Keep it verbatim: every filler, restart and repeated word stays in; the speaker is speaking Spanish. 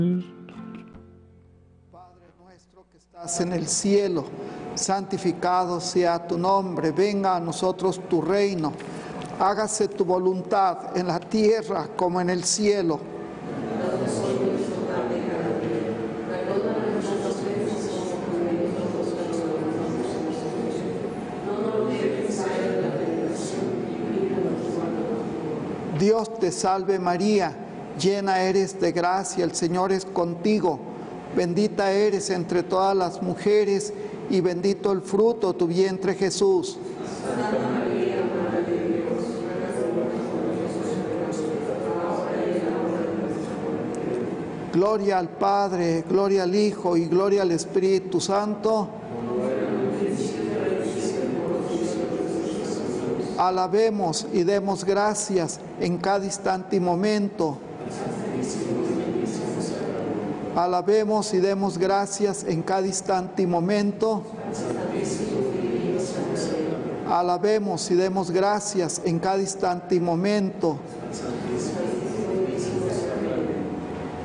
Padre nuestro que estás en el cielo, santificado sea tu nombre, venga a nosotros tu reino, hágase tu voluntad en la tierra como en el cielo. Dios te salve María, llena eres de gracia, el Señor es contigo, bendita eres entre todas las mujeres y bendito el fruto de tu vientre Jesús. Santa María, Madre de Dios, gloria al Padre, gloria al Hijo y gloria al Espíritu Santo. Alabemos y demos gracias en cada instante y momento. Alabemos y demos gracias en cada instante y momento. Alabemos y demos gracias en cada instante y momento.